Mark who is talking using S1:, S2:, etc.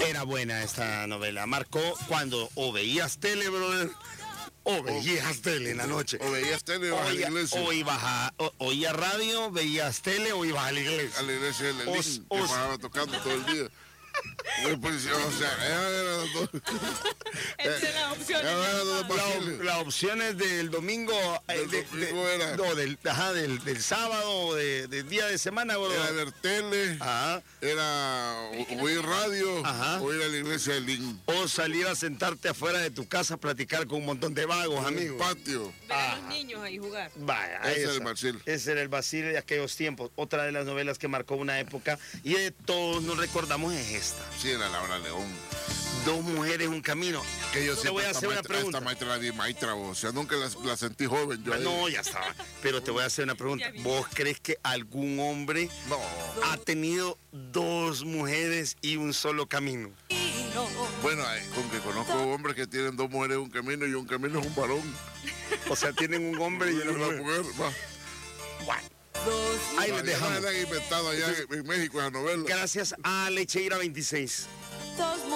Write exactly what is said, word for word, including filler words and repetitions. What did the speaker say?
S1: Era buena esta novela. Marcó cuando o veías tele, brother, o veías o, tele en la noche.
S2: O veías tele o ibas a la iglesia.
S1: O ibas a, o, oías radio, veías tele o ibas a la iglesia.
S2: A la iglesia de Lelín, que pasaba tocando todo el día. Pues, o sea, era
S3: Entre las opciones.
S1: Las la opciones del domingo,
S2: del,
S1: de,
S2: domingo
S1: de,
S2: era,
S1: no, del, ajá, del, del sábado, de, del día de semana, bro.
S2: Era ver tele, ajá, era oír radio, ajá, o ir a la iglesia del Lin.
S1: O salir a sentarte afuera de tu casa a platicar con un montón de vagos,
S2: en
S1: amigos.
S2: Un patio.
S3: Ver a los niños ahí jugar.
S1: Vaya,
S2: ese era el Basil.
S1: Ese era el Basil de aquellos tiempos. Otra de las novelas que marcó una época y de todos nos recordamos es esta.
S2: Sí, era Laura León.
S1: Dos mujeres, un camino.
S2: Que yo
S1: te voy a hacer una pregunta.
S2: Esta maestra la di maestra, o sea, nunca la, la sentí joven. Yo
S1: no, ya estaba. Pero te voy a hacer una pregunta. ¿Vos crees que algún hombre
S2: no.
S1: ha tenido dos mujeres y un solo camino?
S2: Bueno, con que conozco hombres que tienen dos mujeres un camino y un camino es un varón.
S1: O sea, tienen un hombre y una mujer.
S2: mujer. Va.
S1: Bueno. Ahí les dejamos.
S2: Han inventado allá Entonces, en México esa novela.
S1: Gracias a Lecheira veintiséis.